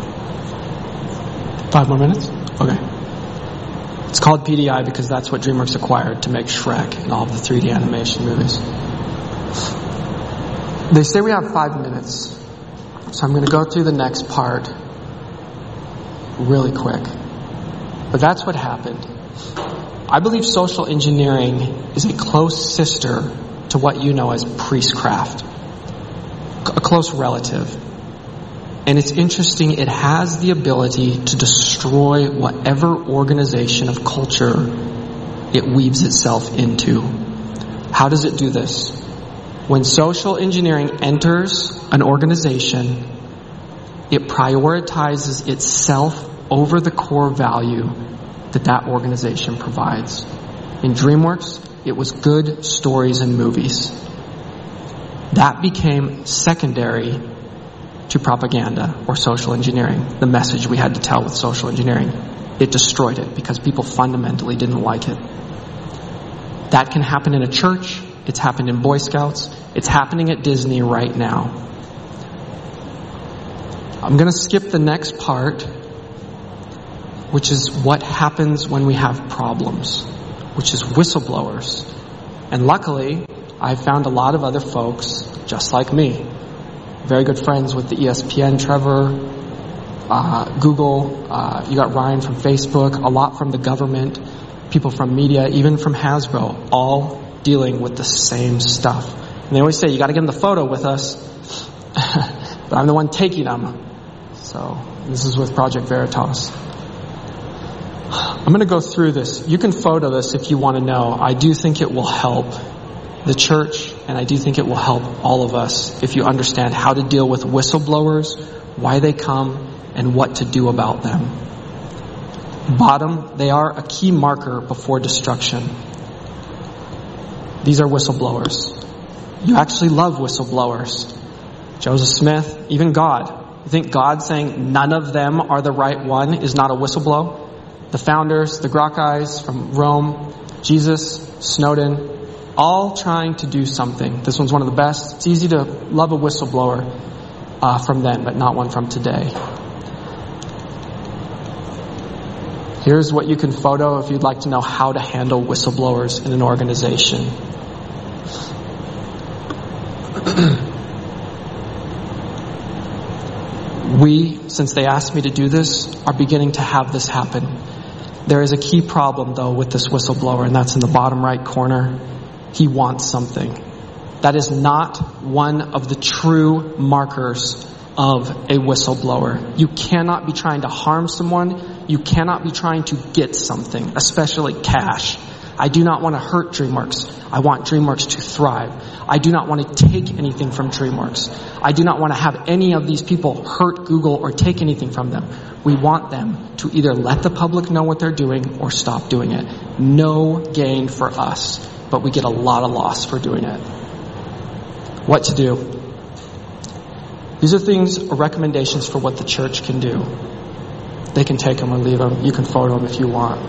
5 more minutes? Okay. It's called PDI because that's what DreamWorks acquired to make Shrek and all of the 3D animation movies. They say we have 5 minutes, so I'm going to go through the next part really quick. But that's what happened. I believe social engineering is a close sister to what you know as priestcraft, a close relative. And it's interesting, it has the ability to destroy whatever organization of culture it weaves itself into. How does it do this? When social engineering enters an organization, it prioritizes itself over the core value that organization provides. In DreamWorks, it was good stories and movies. That became secondary to propaganda or social engineering, the message we had to tell with social engineering. It destroyed it because people fundamentally didn't like it. That can happen in a church. It's happened in Boy Scouts. It's happening at Disney right now. I'm going to skip the next part, which is what happens when we have problems, which is whistleblowers. And luckily, I found a lot of other folks just like me. Very good friends with the ESPN, Trevor, Google, you got Ryan from Facebook, a lot from the government, people from media, even from Hasbro, all dealing with the same stuff. And they always say, you got to get in the photo with us, but I'm the one taking them. So this is with Project Veritas. I'm going to go through this. You can photo this if you want to know. I do think it will help the church, and I do think it will help all of us if you understand how to deal with whistleblowers, why they come, and what to do about them. Bottom, they are a key marker before destruction. These are whistleblowers. You actually love whistleblowers. Joseph Smith, even God. You think God saying none of them are the right one is not a whistleblow? The founders, the Gracchus from Rome, Jesus, Snowden, all trying to do something. This one's one of the best. It's easy to love a whistleblower from then, but not one from today. Here's what you can photo if you'd like to know how to handle whistleblowers in an organization. We, since they asked me to do this, are beginning to have this happen. There is a key problem, though, with this whistleblower, and that's in the bottom right corner. He wants something. That is not one of the true markers of a whistleblower. You cannot be trying to harm someone. You cannot be trying to get something, especially cash. I do not want to hurt DreamWorks. I want DreamWorks to thrive. I do not want to take anything from DreamWorks. I do not want to have any of these people hurt Google or take anything from them. We want them to either let the public know what they're doing or stop doing it. No gain for us, but we get a lot of loss for doing it. What to do? These are things or recommendations for what the church can do. They can take them or leave them. You can photo them if you want.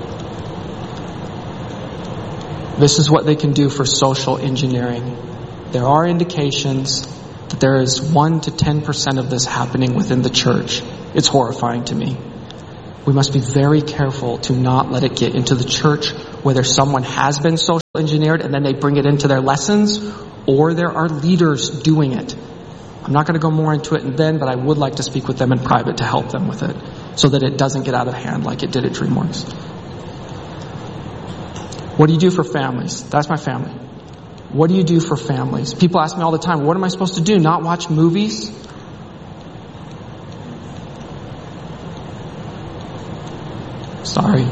This is what they can do for social engineering. There are indications that there is 1 to 10% of this happening within the church. It's horrifying to me. We must be very careful to not let it get into the church, whether someone has been social engineered and then they bring it into their lessons, or there are leaders doing it. I'm not going to go more into it then, but I would like to speak with them in private to help them with it so that it doesn't get out of hand like it did at DreamWorks. What do you do for families? That's my family. What do you do for families? People ask me all the time, what am I supposed to do? Not watch movies? Sorry.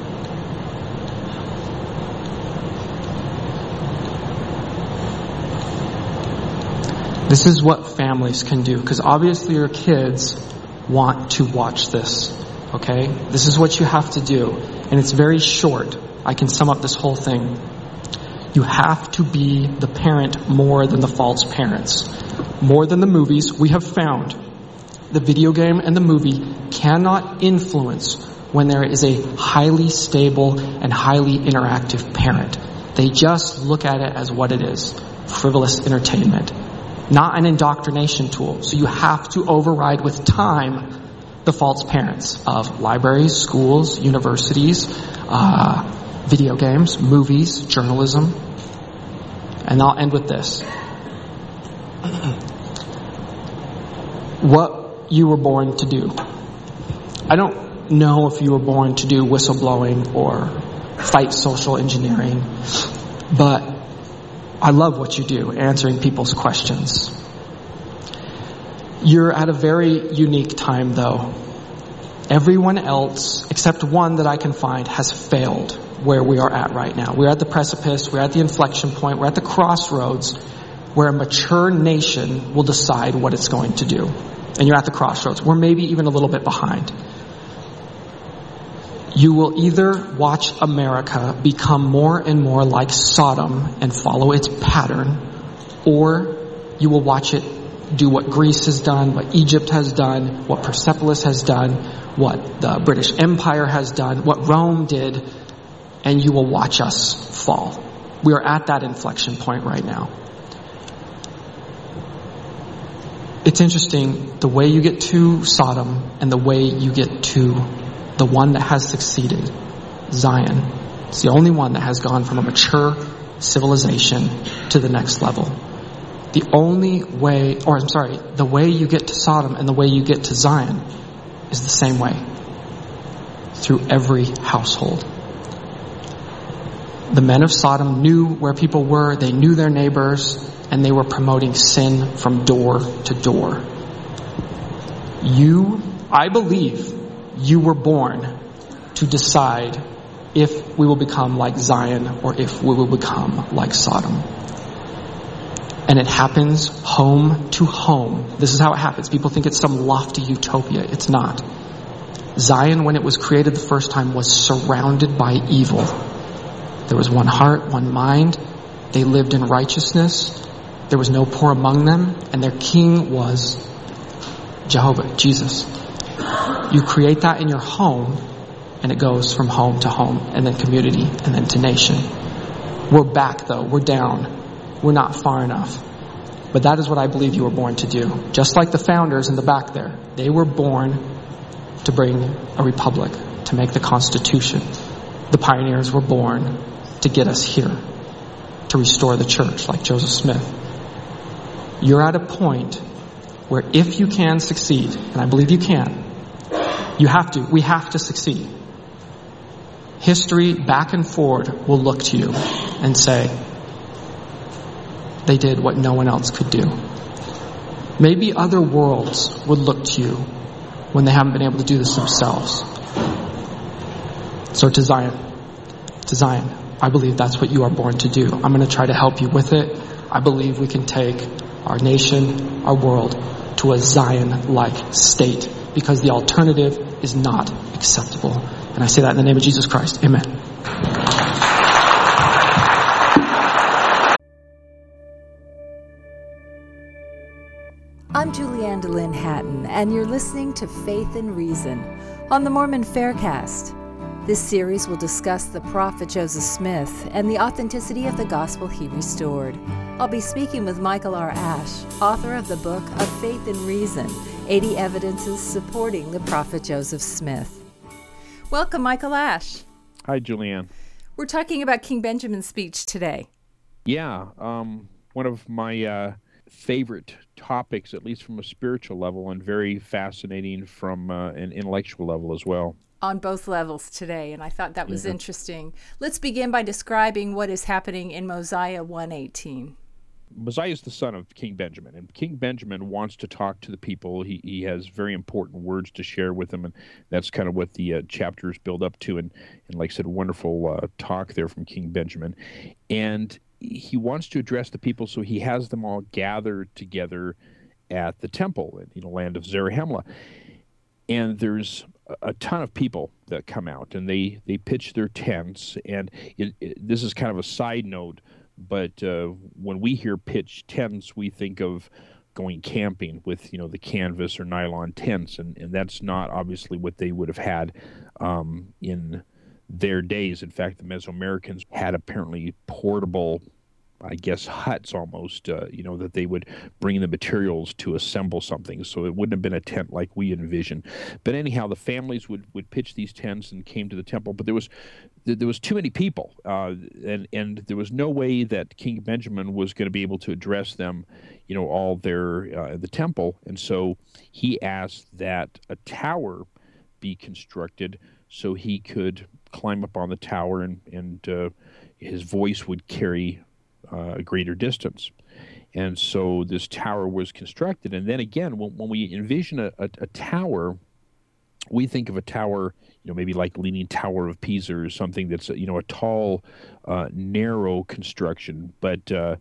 This is what families can do, because obviously your kids want to watch this. Okay? This is what you have to do. And it's very short. I can sum up this whole thing. You have to be the parent more than the false parents. More than the movies. We have found the video game and the movie cannot influence when there is a highly stable and highly interactive parent. They just look at it as what it is. Frivolous entertainment. Not an indoctrination tool. So you have to override with time the false parents of libraries, schools, universities, video games, movies, journalism. And I'll end with this. What you were born to do. I don't know if you were born to do whistleblowing or fight social engineering, but I love what you do, answering people's questions. You're at a very unique time, though. Everyone else, except one that I can find, has failed where we are at right now. We're at the precipice, we're at the inflection point, we're at the crossroads where a mature nation will decide what it's going to do. And you're at the crossroads. We're maybe even a little bit behind. You will either watch America become more and more like Sodom and follow its pattern, or you will watch it do what Greece has done, what Egypt has done, what Persepolis has done, what the British Empire has done, what Rome did, and you will watch us fall. We are at that inflection point right now. It's interesting, the way you get to Sodom and the way you get to the one that has succeeded, Zion. It's the only one that has gone from a mature civilization to the next level. The way you get to Sodom and the way you get to Zion is the same way. Through every household. The men of Sodom knew where people were, they knew their neighbors, and they were promoting sin from door to door. I believe you were born to decide if we will become like Zion or if we will become like Sodom. And it happens home to home. This is how it happens. People think it's some lofty utopia. It's not. Zion, when it was created the first time, was surrounded by evil. There was one heart, one mind. They lived in righteousness. There was no poor among them. And their king was Jehovah, Jesus. You create that in your home, and it goes from home to home, and then community, and then to nation. We're back, though. We're down. We're not far enough. But that is what I believe you were born to do. Just like the founders in the back there. They were born to bring a republic, to make the Constitution. The pioneers were born to get us here, to restore the church, like Joseph Smith. You're at a point where if you can succeed, and I believe you can, we have to succeed. History, back and forward, will look to you and say, they did what no one else could do. Maybe other worlds would look to you when they haven't been able to do this themselves. So to Zion, I believe that's what you are born to do. I'm going to try to help you with it. I believe we can take our nation, our world, to a Zion-like state, because the alternative is not acceptable. And I say that in the name of Jesus Christ. Amen. I'm Julianne DeLynn Hatton, and you're listening to Faith and Reason on the Mormon Faircast. This series will discuss the prophet Joseph Smith and the authenticity of the gospel he restored. I'll be speaking with Michael R. Ash, author of the book of Faith and Reason, 80 Evidences Supporting the Prophet Joseph Smith. Welcome, Michael Ash. Hi, Julianne. We're talking about King Benjamin's speech today. Yeah, one of my favorite topics, at least from a spiritual level, and very fascinating from an intellectual level as well. On both levels today, and I thought that was interesting. Let's begin by describing what is happening in Mosiah 1:18. Mosiah is the son of King Benjamin, and King Benjamin wants to talk to the people. He has very important words to share with them, and that's kind of what the chapters build up to. And like I said, wonderful talk there from King Benjamin. And he wants to address the people, so he has them all gathered together at the temple in the land of Zarahemla. And there's a ton of people that come out, and they pitch their tents. And this is kind of a side note, but when we hear pitch tents, we think of going camping with, the canvas or nylon tents, and that's not obviously what they would have had in their days. In fact, the Mesoamericans had apparently portable I guess, huts almost, that they would bring the materials to assemble something. So it wouldn't have been a tent like we envision. But anyhow, the families would pitch these tents and came to the temple. But there was too many people, and there was no way that King Benjamin was going to be able to address them, all there at the temple. And so he asked that a tower be constructed so he could climb up on the tower and his voice would carry a greater distance. And so this tower was constructed. And then again, when we envision a tower, we think of a tower, maybe like Leaning Tower of Pisa or something that's, a tall, narrow construction. But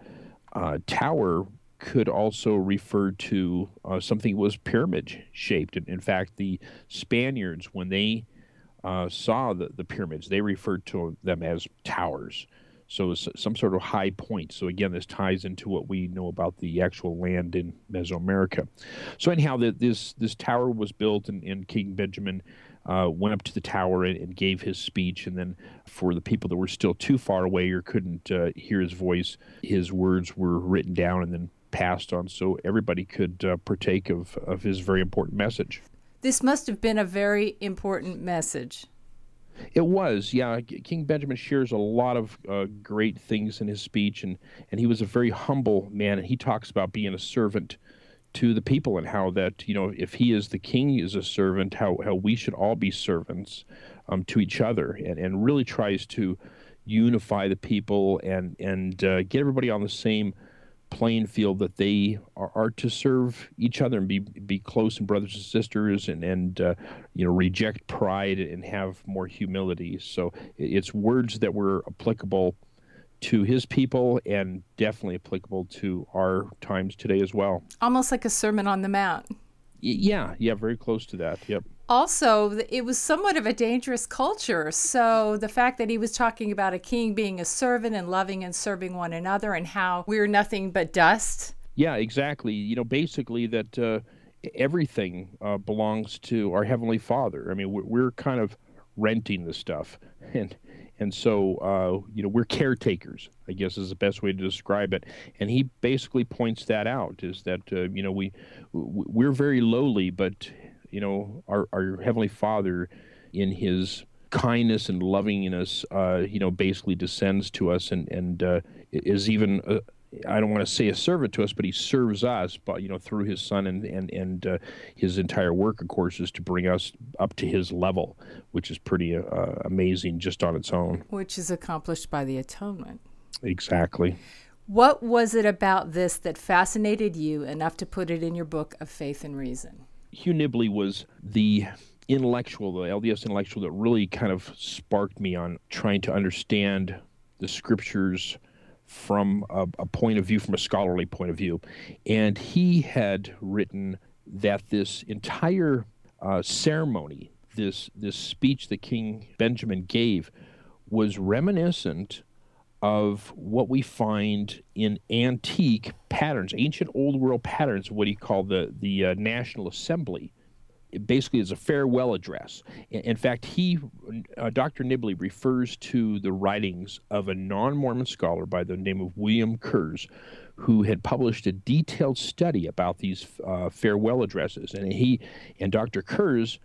tower could also refer to something that was pyramid shaped. In fact, the Spaniards, when they saw the pyramids, they referred to them as towers. So it's some sort of high point. So again, this ties into what we know about the actual land in Mesoamerica. So anyhow, this tower was built, and King Benjamin went up to the tower and gave his speech. And then for the people that were still too far away or couldn't hear his voice, his words were written down and then passed on so everybody could partake of his very important message. This must have been a very important message. It was, yeah. King Benjamin shares a lot of great things in his speech, and he was a very humble man, and he talks about being a servant to the people and how that, if he is the king is a servant, how we should all be servants to each other, and really tries to unify the people and get everybody on the same playing field, that they are to serve each other and be close and brothers and sisters, and reject pride and have more humility. So it's words that were applicable to his people and definitely applicable to our times today as well. Almost like a Sermon on the Mount. Yeah, very close to that. Yep. Also, it was somewhat of a dangerous culture. So the fact that he was talking about a king being a servant and loving and serving one another, and how we're nothing but dust. Yeah, exactly. Basically that everything belongs to our Heavenly Father. I mean, we're kind of renting the stuff, and so we're caretakers, I guess is the best way to describe it. And he basically points that out, is that we're very lowly, but our Heavenly Father, in his kindness and lovingness, basically descends to us and is even, I don't want to say a servant to us, but he serves us, but through his Son, and his entire work, of course, is to bring us up to his level, which is pretty amazing just on its own. Which is accomplished by the atonement. Exactly. What was it about this that fascinated you enough to put it in your book of Faith and Reason? Hugh Nibley was the intellectual, the LDS intellectual, that really kind of sparked me on trying to understand the scriptures from a point of view, from a scholarly point of view. And he had written that this entire ceremony, this speech that King Benjamin gave, was reminiscent of what we find in antique patterns, ancient old world patterns, what he called the National Assembly. It basically is a farewell address. In fact, Dr. Nibley refers to the writings of a non-Mormon scholar by the name of William Kurz, who had published a detailed study about these farewell addresses. And Dr. Kurz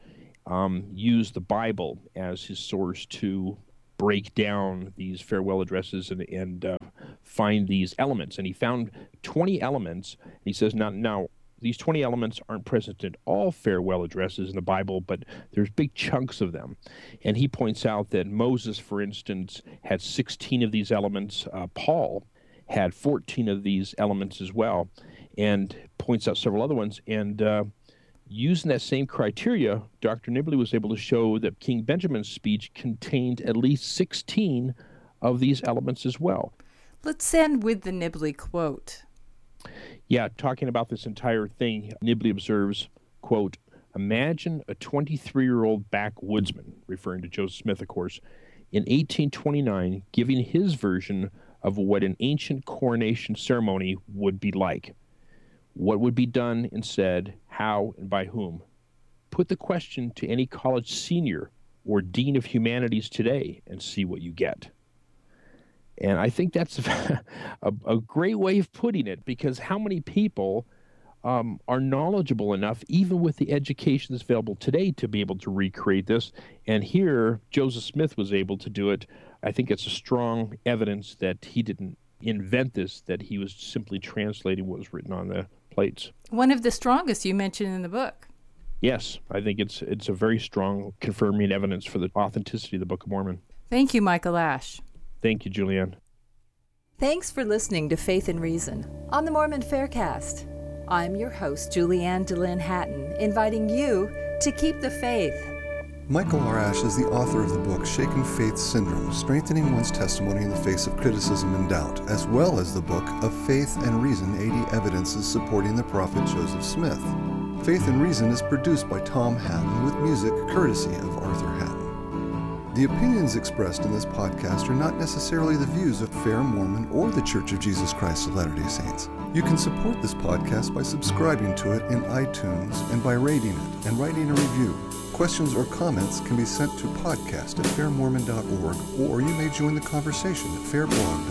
used the Bible as his source to break down these farewell addresses and find these elements. And he found 20 elements. And he says, now, these 20 elements aren't present in all farewell addresses in the Bible, but there's big chunks of them. And he points out that Moses, for instance, had 16 of these elements. Paul had 14 of these elements as well, and points out several other ones. And using that same criteria, Dr. Nibley was able to show that King Benjamin's speech contained at least 16 of these elements as well. Let's end with the Nibley quote. Yeah, talking about this entire thing, Nibley observes, quote, "Imagine a 23-year-old backwoodsman," referring to Joseph Smith, of course, in 1829 giving his version of what an ancient coronation ceremony would be like. What would be done and said, how and by whom? Put the question to any college senior or dean of humanities today and see what you get. And I think that's a great way of putting it, because how many people are knowledgeable enough, even with the education that's available today, to be able to recreate this? And here, Joseph Smith was able to do it. I think it's a strong evidence that he didn't invent this, that he was simply translating what was written on the plates. One of the strongest you mentioned in the book. Yes, I think it's a very strong confirming evidence for the authenticity of the Book of Mormon. Thank you, Michael Ash. Thank you, Julianne. Thanks for listening to Faith and Reason on the Mormon Faircast. I'm your host, Julianne DeLynn Hatton, inviting you to keep the faith. Michael R. Ash is the author of the book Shaken Faith Syndrome, Strengthening One's Testimony in the Face of Criticism and Doubt, as well as the book Of Faith and Reason, 80 Evidences Supporting the Prophet Joseph Smith. Faith and Reason is produced by Tom Hatton with music courtesy of Arthur Hatton. The opinions expressed in this podcast are not necessarily the views of Fair Mormon or the Church of Jesus Christ of Latter-day Saints. You can support this podcast by subscribing to it in iTunes and by rating it and writing a review. Questions or comments can be sent to podcast@fairmormon.org, or you may join the conversation at fairblog.org.